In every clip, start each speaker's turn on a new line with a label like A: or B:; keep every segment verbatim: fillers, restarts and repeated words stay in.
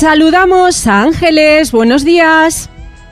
A: Saludamos a Ángeles, buenos días.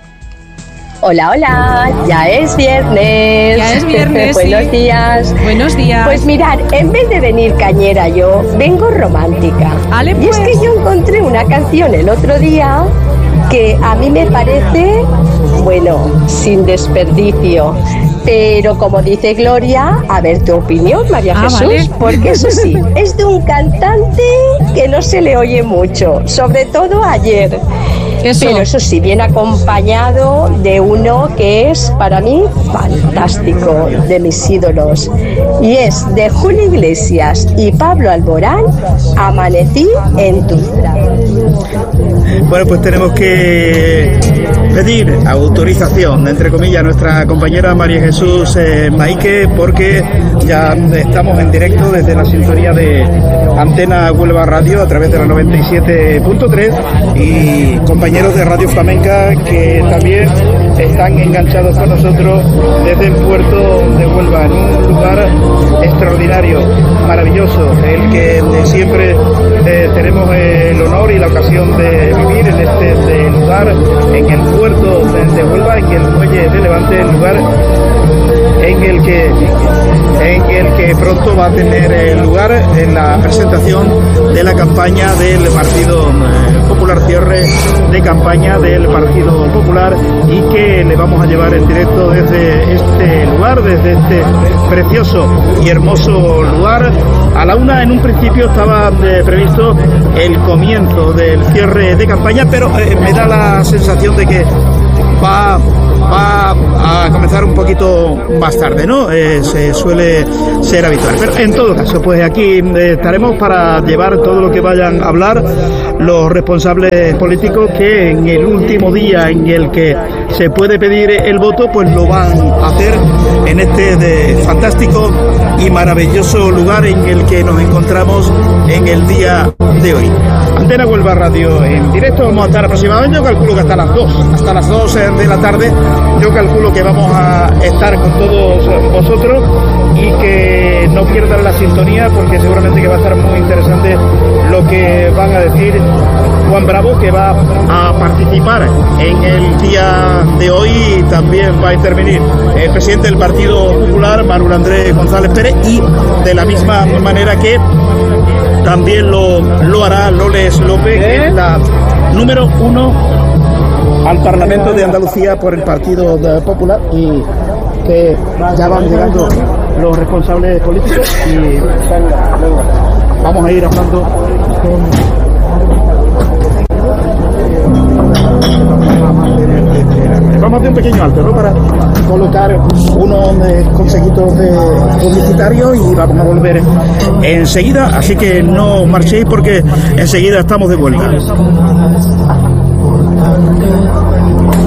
B: Hola, hola, ya es viernes.
A: Ya es viernes.
B: Buenos
A: sí.
B: días.
A: Buenos días.
B: Pues mirad, en vez de venir cañera yo, vengo romántica.
A: Ale, pues.
B: Y es que yo encontré una canción el otro día que a mí me parece, bueno, sin desperdicio. Pero como dice Gloria, a ver tu opinión, María
A: ah,
B: Jesús,
A: vale.
B: porque eso sí, es de un cantante que no se le oye mucho, sobre todo ayer.
A: Eso.
B: Pero eso sí, viene acompañado de uno que es para mí fantástico, de mis ídolos. Y es de Julio Iglesias y Pablo Alborán, Amanecí en tus brazos.
C: Bueno, pues tenemos que pedir autorización, entre comillas, a nuestra compañera María Jesús eh, Maíque, porque ya estamos en directo desde la sintonía de Antena Huelva Radio a través de la noventa y siete punto tres y compañeros de Radio Flamenca que también están enganchados con nosotros desde el puerto de Huelva, en un lugar extraordinario, maravilloso, el que siempre eh, tenemos el honor y la ocasión de vivir en este de lugar, en el puerto de, de Huelva, en el muelle de Levante, el lugar en el que en el que pronto va a tener lugar en la presentación de la campaña del Partido Popular, cierre de campaña del Partido Popular, y que le vamos a llevar en directo desde este lugar, desde este precioso y hermoso lugar. A la una en un principio estaba eh, previsto el comienzo del cierre de campaña, pero eh, me da la sensación de que va va a comenzar un poquito más tarde, ¿no? Eh, se suele ser habitual. Pero en todo caso, pues aquí eh, estaremos para llevar todo lo que vayan a hablar los responsables políticos, que en el último día en el que se puede pedir el voto, pues lo van a hacer en este de fantástico y maravilloso lugar en el que nos encontramos en el día de hoy. Antena Huelva Radio en directo, vamos a estar aproximadamente, yo calculo que hasta las dos, hasta las dos de la tarde, yo calculo que vamos a estar con todos vosotros y que no pierdan la sintonía, porque seguramente que va a estar muy interesante lo que van a decir Juan Bravo, que va a participar en el día de hoy, y también va a intervenir el presidente del Partido Popular, Manuel Andrés González Pérez, y de la misma manera que también lo, lo hará Loles López, que es la número uno al Parlamento de Andalucía por el Partido Popular, y que ya van llegando los responsables políticos y vamos a ir hablando con... Vamos a hacer un pequeño alto, ¿no?, para colocar unos eh, consejitos de publicitarios, y vamos a volver enseguida, así que no marchéis porque enseguida estamos de vuelta.